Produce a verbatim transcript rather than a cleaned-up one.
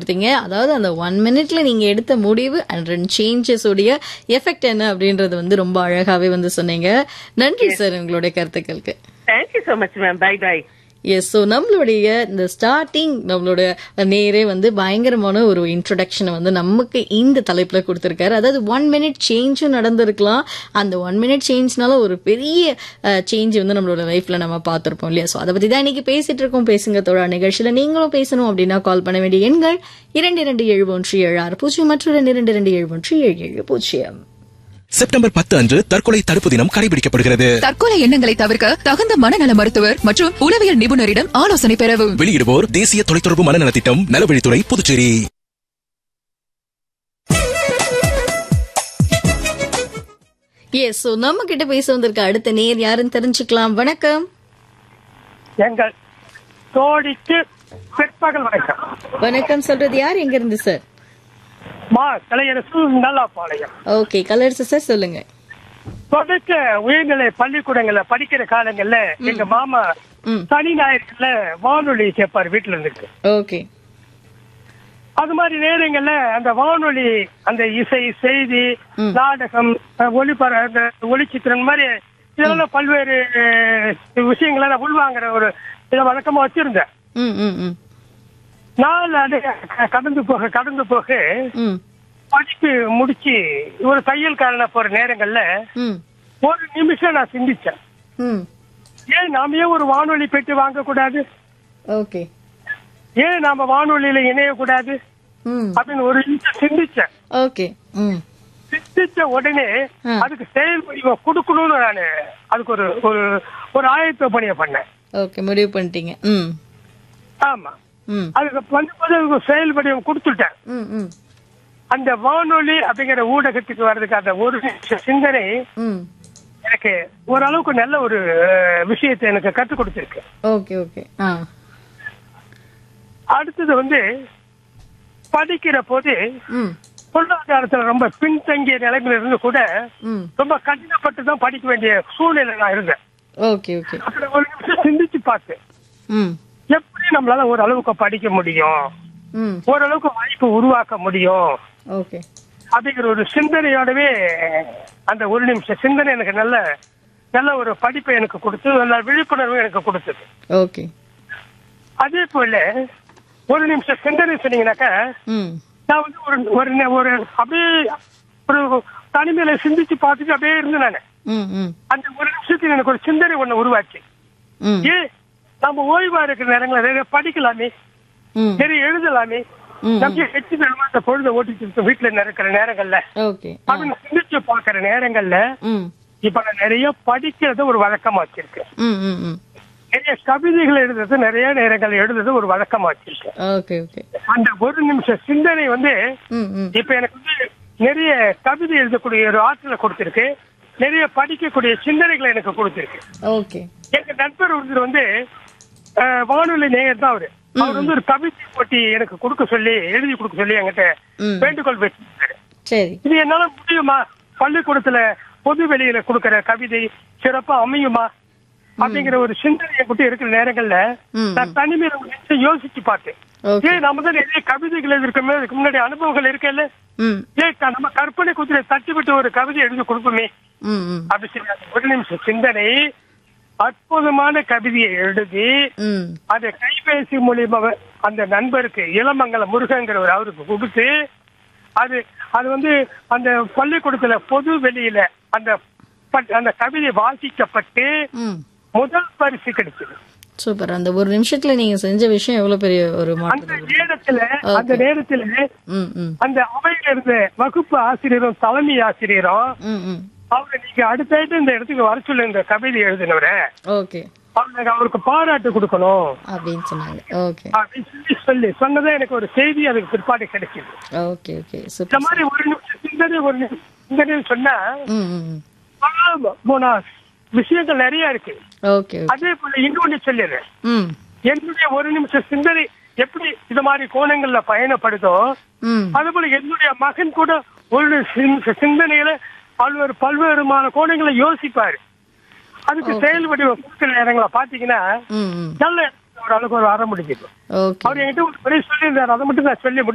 கொடுத்தீங்க. அதாவது அந்த ஒன் மினிட்ல நீங்க எடுத்த முடிவு அண்ட் ரெண்டு சேஞ்சஸ் உடைய எஃபெக்ட் என்ன அப்படின்றது வந்து ரொம்ப அழகாவே வந்து சொன்னீங்க. நன்றி சார் உங்களுடைய கருத்துக்களுக்கு. Thank you so much ma'am. By by. S, so நம்மளுடைய இந்த ஸ்டார்டிங் நம்மளோட நேரே வந்து பயங்கரமான ஒரு இன்ட்ரோடக்ஷனை வந்து நமக்கு இந்த தலைப்புல கொடுத்துருக்காரு. அதாவது ஒன் மினிட் சேஞ்சும் நடந்திருக்கலாம். அந்த ஒன் மினிட் சேஞ்ச்னால ஒரு பெரிய சேஞ்ச் வந்து நம்மளோட லைஃப்ல நம்ம பார்த்திருப்போம் இல்லையா? ஸோ அதை பத்தி தான் இன்னைக்கு பேசிட்டு இருக்கோம். பேசுங்க தோழா நிகழ்ச்சியில நீங்களும் பேசணும் அப்படின்னா கால் பண்ண வேண்டிய எண்கள் இரண்டு இரண்டு ஏழு ஒன்று ஏழு ஆறு பூஜ்ஜியம் மற்றும் இரண்டு இரண்டு இரண்டு ஏழு ஒன்று ஏழு ஏழு பூஜ்ஜியம். செப்டம்பர் பத்து அன்று தற்கொலை தடுப்பு தினம் கடைபிடிக்கப்படுகிறது. தற்கொலை எண்ணங்களை தவிர்க்க தகுந்த மனநல மருத்துவர் மற்றும் உளவியல் நிபுணரிடம் ஆலோசனை பெறவும். வெளியிடுவோர் தேசிய தொலைத்தொடர்பு மனநல திட்டம், நலவழித்துறை, புதுச்சேரி. எஸ், ஸோ நம்ம கிட்ட பேச வந்திருக்க அடுத்த நேர் யாருன்னு தெரிஞ்சுக்கலாம். வணக்கம். எங்கள் தோழிக்கு பிற்பகல் வணக்கம். வணக்கம் சொல்றது யார், எங்க இருந்து சார்? மா Kalaiyarasu Nallapalayam. Okay, colours sir சொல்லுங்க. தொடக்க உயர்நிலை பள்ளிக்கூடங்கள்ல படிக்கிற காலங்கள்ல எங்க மாமா சனி ஞாயிற்றுல வானொலி கேட்பாரு வீட்டுல இருந்துட்டு. ஓகே. அது மாதிரி நேரங்கள்ல அந்த வானொலி அந்த இசை, செய்தி, நாடகம், ஒளிபர அந்த ஒளிச்சித்திரம் மாதிரி இதெல்லாம் பல்வேறு விஷயங்களை நான் உள்வாங்கிற ஒரு இதை வழக்கமா வச்சிருந்தேன். நாள் அது கடந்து போக கடந்து போக படிப்பு முடிச்சு ஒரு தையல்காரனா போற நேரங்கள்ல ஒரு நிமிஷம் நான் சிந்திச்சேன், ஏன் நாம ஏன் ஒரு வானொலி பெட்டி வாங்க கூடாது, ஓகே, ஏன் நாம வானொலியில இணைய கூடாது அப்படின்னு ஒரு நிமிஷம் சிந்திச்சேன். ஓகே. சிந்திச்ச உடனே அதுக்கு செயல் வடிவம் கொடுக்கணும்னு நானு அதுக்கு ஒரு ஒரு ஆயத்த பணியை பண்ணேன். ஓகே, முடிவு பண்ணிட்டீங்க. ஆமா, அதுக்கு வந்து செயல் வடிவம் கொடுத்துட்டேன். அந்த வானொலி அப்படிங்கிற ஊடகத்துக்கு வர்றதுக்கு அந்த ஒரு சிந்தனை எனக்கு ஓரளவுக்கு நல்ல ஒரு விஷயத்தை எனக்கு கற்றுக் கொடுத்திருக்கு. Okay okay. அடுத்தது வந்து படிக்கிற போது பொருளாதாரத்துல ரொம்ப பின்தங்கிய நிலைமையில இருந்து கூட ரொம்ப கடினப்பட்டு தான் படிக்க வேண்டிய சூழ்நிலை நான் இருந்தேன். Okay okay. அப்படி ஒரு நிமிஷம் சிந்திச்சு பார்த்தேன், எப்படி நம்மளால ஓரளவுக்கு படிக்க முடியும், ஓரளவுக்கு வாய்ப்பு உருவாக்க முடியும் அப்படிங்கிற ஒரு சிந்தனையோடவே அந்த ஒரு நிமிஷம் சிந்தனை எனக்கு நல்ல நல்ல ஒரு படிப்பை எனக்கு கொடுத்து, நல்ல விழிப்புணர்வு எனக்கு கொடுத்தது. ஓகே. அதே போல ஒரு நிமிஷம் சிந்தனை சொன்னீங்கன்னாக்கா நான் வந்து ஒரு ஒரு அப்படியே ஒரு தனிமையில சிந்திச்சு பார்த்துட்டு அப்படியே இருந்து நானு அந்த ஒரு நிமிஷத்துல எனக்கு ஒரு சிந்தனை ஒண்ணு உருவாச்சு. ஏன் நம்ம ஓய்வா இருக்கிற நேரங்கள நிறைய படிக்கலாமே, நிறைய எழுதலாமே, நம்ம எச்சு நேரமா அந்த பொழுத ஓட்டிட்டு வீட்டுல இருக்கிற நேரங்கள்ல அப்படின்னு சிந்திச்சு பாக்குற நேரங்கள்ல இப்ப நான் நிறைய படிக்கிறத ஒரு வழக்கமா வச்சிருக்கேன். நிறைய கவிதைகள் எழுதுறது, நிறைய நேரங்கள் எழுதுறது ஒரு வழக்கமா வச்சிருக்கேன். அந்த ஒரு நிமிஷம் சிந்தனை வந்து இப்ப எனக்கு வந்து நிறைய கவிதை எழுதக்கூடிய ஒரு ஆற்றலை கொடுத்திருக்கு, நிறைய படிக்கக்கூடிய சிந்தனைகளை எனக்கு கொடுத்திருக்கு. எங்க நண்பர் ஒருத்தர் வந்து வானொலி நேயர் தான் அவரு. அவர் வந்து ஒரு கவிதை போட்டி எனக்கு கொடுக்க சொல்லி எழுதி கொடுக்க சொல்லி என்கிட்ட வேண்டுகோள் வச்சிருக்காரு. இது என்னால முடியுமா, பள்ளிக்கூடத்துல பொது வெளியில கொடுக்கற கவிதை சிறப்பா அமையுமா அப்படிங்கிற ஒரு சிந்தனையை கூட்டி இருக்கிற நேரங்கள்ல நான் தனிமையில யோசிச்சு பார்த்தேன். ஏன் நம்ம தான் நிறைய கவிதைகள் எழுதிருக்கோமே, அதுக்கு முன்னாடி அனுபவங்கள் இருக்கல, ஏன் நம்ம கற்பனை குதிரை தட்டி விட்டு ஒரு கவிதை எழுதி கொடுப்போமே அப்படி சொல்லி ஒரு நிமிஷம் சிந்தனை அற்புதமான கவிதையை எழுதி அதை கைபேசி மூலியமாக அந்த நண்பருக்கு இளமங்கலம் முருகங்கிற ஒரு அவருக்கு கொடுத்து அது அது வந்து அந்த பள்ளிக்கூடத்துல பொது வெளியில அந்த அந்த கவிதை வாசிக்கப்பட்டு முதல் பரிசு கிடைச்சது. சூப்பர். அந்த ஒரு நிமிஷத்துல நீங்க செஞ்ச விஷயம் எவ்வளவு பெரிய ஒரு அந்த நேரத்துல அந்த நேரத்துல அந்த அவையில இருந்த வகுப்பு ஆசிரியரும் தலைமை ஆசிரியரும் அவங்க நீங்க அடுத்த இந்த இடத்துக்கு வர சொல்லு இந்த கவிதை எழுதினவர அவங்க அவருக்கு பாராட்டு கொடுக்கணும் அப்படின்னு சொன்னாங்க. சொல்லி சொன்னதான் எனக்கு ஒரு செய்தி அதுக்கு பிற்பாடு கிடைச்சது. இந்த மாதிரி ஒரு நிமிஷம் சிந்தனை ஒரு சிந்தனை சொன்னா விஷயங்கள் நிறைய இருக்கு. அதே போல இன்னொன்னு சொல்லிடுறேன், என்னுடைய ஒரு நிமிஷம் சிந்தனை எப்படி இது மாதிரி கோணங்கள்ல பயணப்படுதோ அதே போல என்னுடைய மகன் கூட ஒரு சிந்தனையில பல்வேறு பல்வேறுமான கோணங்களை யோசிப்பாரு. அதுக்கு செயல் வடிவம் கொடுக்கிற நேரங்களை பாத்தீங்கன்னா நல்ல ஒரு அளவுக்கு ஒரு அற முடிஞ்சிடும். அவர் என்கிட்ட ஒரு பெரிய சொல்லி இருந்தாரு, அதை மட்டும் நான் சொல்லி